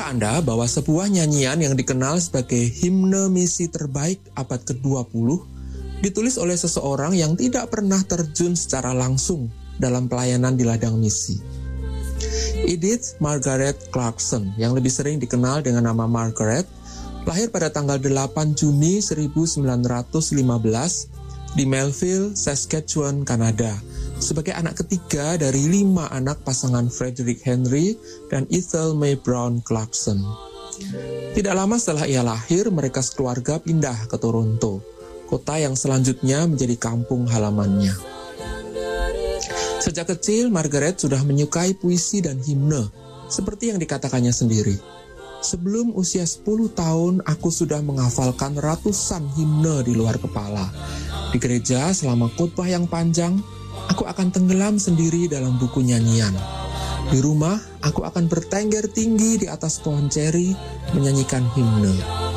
Tahukah Anda bahwa sebuah nyanyian yang dikenal sebagai himne misi terbaik abad ke-20 ditulis oleh seseorang yang tidak pernah terjun secara langsung dalam pelayanan di ladang misi? Edith Margaret Clarkson, yang lebih sering dikenal dengan nama Margaret, lahir pada tanggal 8 Juni 1915 di Melville, Saskatchewan, Kanada, sebagai anak ketiga dari 5 anak pasangan Frederick Henry dan Ethel May Brown Clarkson. Tidak lama setelah ia lahir, mereka sekeluarga pindah ke Toronto, kota yang selanjutnya menjadi kampung halamannya. Sejak kecil, Margaret sudah menyukai puisi dan himne, seperti yang dikatakannya sendiri. Sebelum usia 10 tahun, aku sudah menghafalkan ratusan himne di luar kepala. Di gereja, selama khotbah yang panjang, aku akan tenggelam sendiri dalam buku nyanyian. Di rumah, aku akan bertengger tinggi di atas pohon ceri, menyanyikan himne.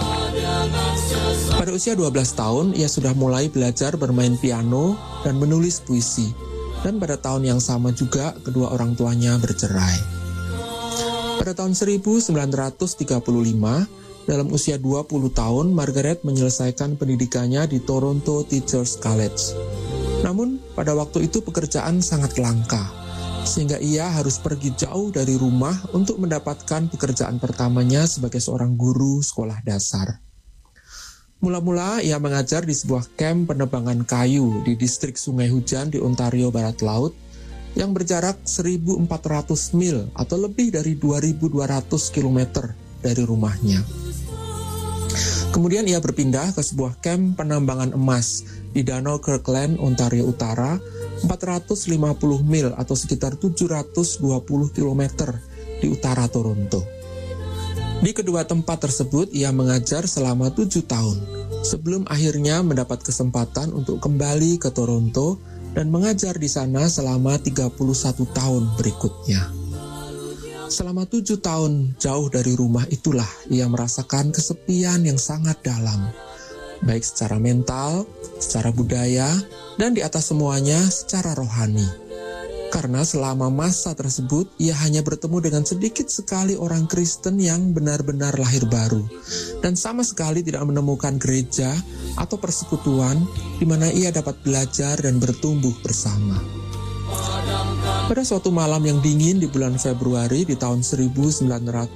Pada usia 12 tahun, ia sudah mulai belajar bermain piano dan menulis puisi. Dan pada tahun yang sama juga, kedua orang tuanya bercerai. Pada tahun 1935, dalam usia 20 tahun, Margaret menyelesaikan pendidikannya di Toronto Teachers College. Namun, pada waktu itu pekerjaan sangat langka, sehingga ia harus pergi jauh dari rumah untuk mendapatkan pekerjaan pertamanya sebagai seorang guru sekolah dasar. Mula-mula ia mengajar di sebuah kamp penebangan kayu di distrik Sungai Hujan di Ontario Barat Laut yang berjarak 1.400 mil atau lebih dari 2.200 km dari rumahnya. Kemudian ia berpindah ke sebuah kamp penambangan emas di Danau Kirkland, Ontario Utara, 450 mil atau sekitar 720 km di utara Toronto. Di kedua tempat tersebut ia mengajar selama 7 tahun, sebelum akhirnya mendapat kesempatan untuk kembali ke Toronto dan mengajar di sana selama 31 tahun berikutnya. Selama 7 tahun jauh dari rumah itulah ia merasakan kesepian yang sangat dalam, baik secara mental, secara budaya, dan di atas semuanya secara rohani. Karena selama masa tersebut, ia hanya bertemu dengan sedikit sekali orang Kristen yang benar-benar lahir baru, dan sama sekali tidak menemukan gereja atau persekutuan di mana ia dapat belajar dan bertumbuh bersama. Pada suatu malam yang dingin di bulan Februari di tahun 1938,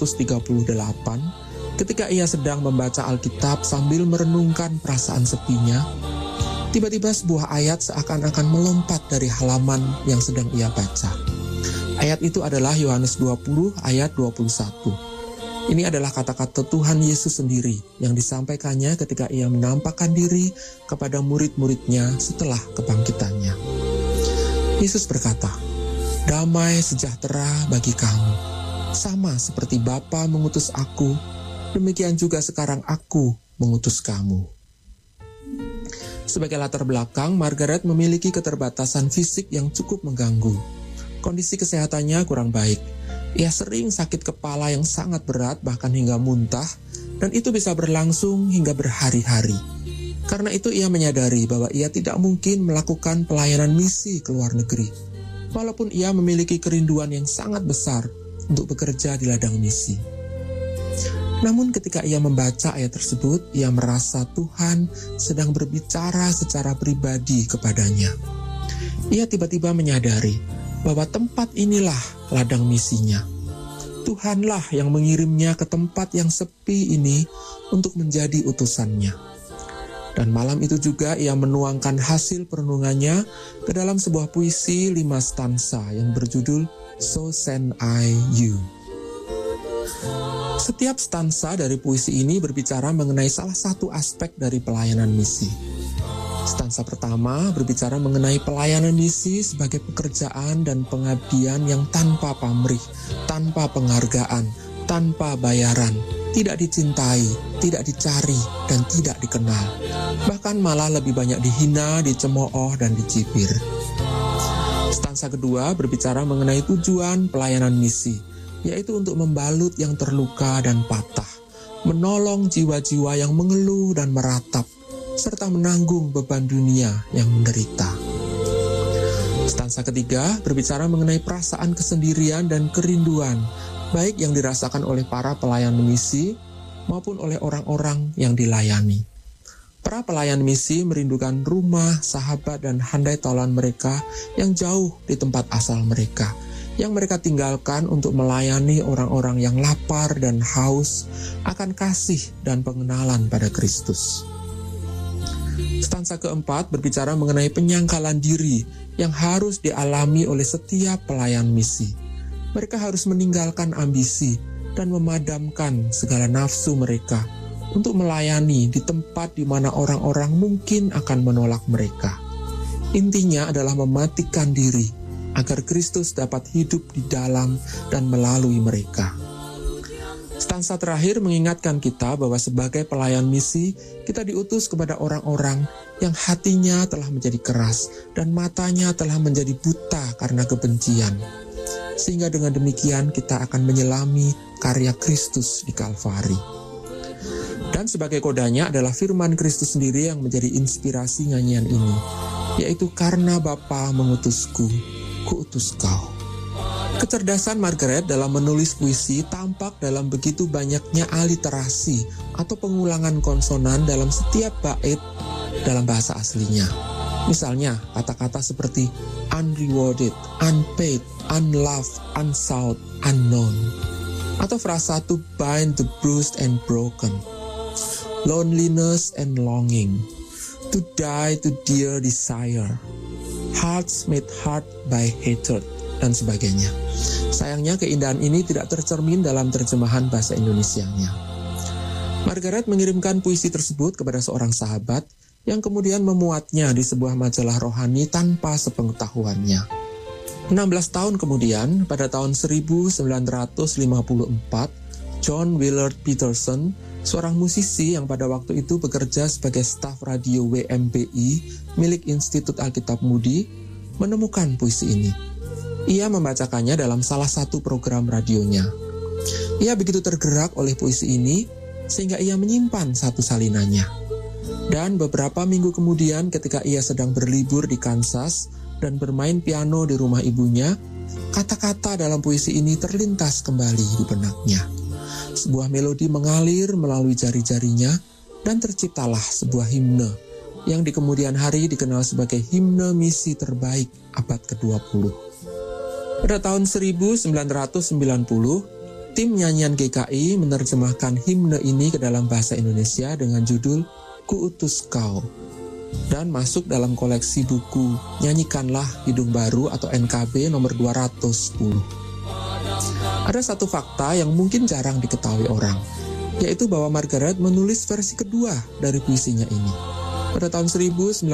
ketika ia sedang membaca Alkitab sambil merenungkan perasaan sepinya, tiba-tiba sebuah ayat seakan-akan melompat dari halaman yang sedang ia baca. Ayat itu adalah Yohanes 20 ayat 21. Ini adalah kata-kata Tuhan Yesus sendiri yang disampaikannya ketika ia menampakkan diri kepada murid-muridnya setelah kebangkitannya. Yesus berkata, "Damai sejahtera bagi kamu. Sama seperti Bapa mengutus aku, demikian juga sekarang aku mengutus kamu." Sebagai latar belakang, Margaret memiliki keterbatasan fisik yang cukup mengganggu. Kondisi kesehatannya kurang baik. Ia sering sakit kepala yang sangat berat, bahkan hingga muntah, dan itu bisa berlangsung hingga berhari-hari. Karena itu ia menyadari bahwa ia tidak mungkin melakukan pelayanan misi ke luar negeri, walaupun ia memiliki kerinduan yang sangat besar untuk bekerja di ladang misi. Namun ketika ia membaca ayat tersebut, ia merasa Tuhan sedang berbicara secara pribadi kepadanya. Ia tiba-tiba menyadari bahwa tempat inilah ladang misinya. Tuhanlah yang mengirimnya ke tempat yang sepi ini untuk menjadi utusannya. Dan malam itu juga ia menuangkan hasil perenungannya ke dalam sebuah puisi 5 stansa yang berjudul So Send I You. Setiap stansa dari puisi ini berbicara mengenai salah satu aspek dari pelayanan misi. Stansa pertama berbicara mengenai pelayanan misi sebagai pekerjaan dan pengabdian yang tanpa pamrih, tanpa penghargaan, tanpa bayaran, tidak dicintai, tidak dicari, dan tidak dikenal. Bahkan malah lebih banyak dihina, dicemooh, dan dicibir. Stansa kedua berbicara mengenai tujuan pelayanan misi, yaitu untuk membalut yang terluka dan patah, menolong jiwa-jiwa yang mengeluh dan meratap, serta menanggung beban dunia yang menderita. Stansa ketiga berbicara mengenai perasaan kesendirian dan kerinduan baik yang dirasakan oleh para pelayan misi maupun oleh orang-orang yang dilayani. Para pelayan misi merindukan rumah, sahabat, dan handai taulan mereka yang jauh di tempat asal mereka, yang mereka tinggalkan untuk melayani orang-orang yang lapar dan haus akan kasih dan pengenalan pada Kristus. Stansa keempat berbicara mengenai penyangkalan diri yang harus dialami oleh setiap pelayan misi. Mereka harus meninggalkan ambisi dan memadamkan segala nafsu mereka untuk melayani di tempat di mana orang-orang mungkin akan menolak mereka. Intinya adalah mematikan diri agar Kristus dapat hidup di dalam dan melalui mereka. Stansa terakhir mengingatkan kita bahwa sebagai pelayan misi, kita diutus kepada orang-orang yang hatinya telah menjadi keras dan matanya telah menjadi buta karena kebencian. Sehingga dengan demikian kita akan menyelami karya Kristus di Kalvari. Dan sebagai kodanya adalah firman Kristus sendiri yang menjadi inspirasi nyanyian ini, yaitu karena Bapa mengutusku, kuutus kau. Kecerdasan Margaret dalam menulis puisi tampak dalam begitu banyaknya aliterasi atau pengulangan konsonan dalam setiap bait dalam bahasa aslinya. Misalnya, kata-kata seperti unrewarded, unpaid, unloved, unsought, unknown. Atau frasa to bind the bruised and broken, loneliness and longing, to die to dear desire, hearts made hard by hatred, dan sebagainya. Sayangnya keindahan ini tidak tercermin dalam terjemahan bahasa Indonesianya. Margaret mengirimkan puisi tersebut kepada seorang sahabat yang kemudian memuatnya di sebuah majalah rohani tanpa sepengetahuannya. 16 tahun kemudian, pada tahun 1954, John Willard Peterson, seorang musisi yang pada waktu itu bekerja sebagai staf radio WMBI milik Institut Alkitab Moody, menemukan puisi ini. Ia membacakannya dalam salah satu program radionya. Ia begitu tergerak oleh puisi ini, sehingga ia menyimpan satu salinannya. Dan beberapa minggu kemudian ketika ia sedang berlibur di Kansas dan bermain piano di rumah ibunya, kata-kata dalam puisi ini terlintas kembali di benaknya. Sebuah melodi mengalir melalui jari-jarinya dan terciptalah sebuah himne yang di kemudian hari dikenal sebagai himne misi terbaik abad ke-20. Pada tahun 1990, tim nyanyian GKI menerjemahkan himne ini ke dalam bahasa Indonesia dengan judul Kuutus Kau dan masuk dalam koleksi buku Nyanyikanlah Hidung Baru atau NKB nomor 210. Ada satu fakta yang mungkin jarang diketahui orang, yaitu bahwa Margaret menulis versi kedua dari puisinya ini. Pada tahun 1962,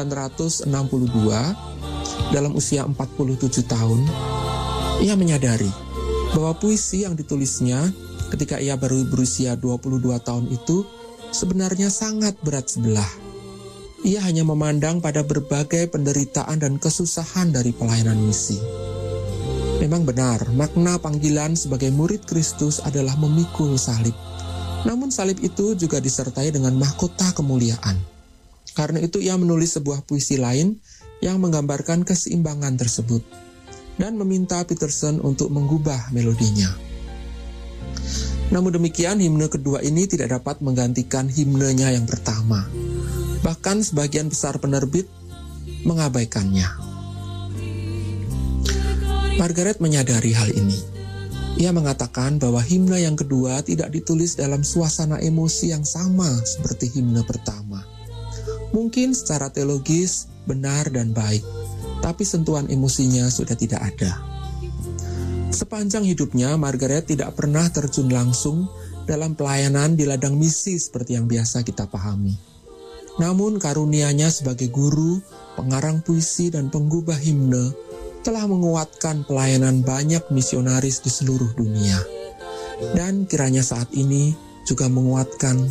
dalam usia 47 tahun, ia menyadari bahwa puisi yang ditulisnya ketika ia baru berusia 22 tahun itu sebenarnya sangat berat sebelah. Ia hanya memandang pada berbagai penderitaan dan kesusahan dari pelayanan misi. Memang benar, makna panggilan sebagai murid Kristus adalah memikul salib. Namun salib itu juga disertai dengan mahkota kemuliaan. Karena itu ia menulis sebuah puisi lain yang menggambarkan keseimbangan tersebut dan meminta Peterson untuk mengubah melodinya. Namun demikian, himne kedua ini tidak dapat menggantikan himnenya yang pertama. Bahkan sebagian besar penerbit mengabaikannya. Margaret menyadari hal ini. Ia mengatakan bahwa himne yang kedua tidak ditulis dalam suasana emosi yang sama seperti himne pertama. Mungkin secara teologis benar dan baik, tapi sentuhan emosinya sudah tidak ada. Sepanjang hidupnya, Margaret tidak pernah terjun langsung dalam pelayanan di ladang misi seperti yang biasa kita pahami. Namun karunia-Nya sebagai guru, pengarang puisi, dan penggubah himne telah menguatkan pelayanan banyak misionaris di seluruh dunia. Dan kiranya saat ini juga menguatkan